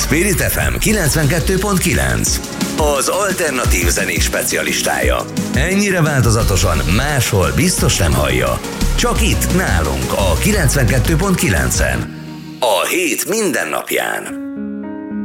Spirit FM 92.9, az alternatív zenék specialistája. Ennyire változatosan máshol biztos nem hallja. Csak itt nálunk a 92.9-en. A hét minden napján.